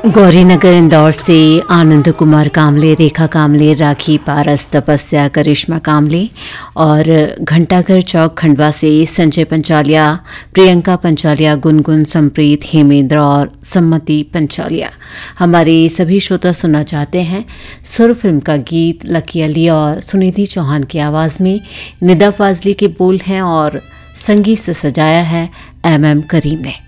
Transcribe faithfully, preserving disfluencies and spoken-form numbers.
गौरीनगर इंदौर से आनंद कुमार कामले, रेखा कामले, राखी पारस, तपस्या, करिश्मा कामले और घंटाघर चौक खंडवा से संजय पंचालिया, प्रियंका पंचालिया, गुनगुन, संप्रीत, हेमेंद्र और सम्मति पंचालिया। हमारे सभी श्रोता सुनना चाहते हैं सुर फिल्म का गीत लकी अली और सुनिधि चौहान की आवाज़ में। निदा फाजली के बोल हैं और संगीत से सजाया है एम एम करीम ने।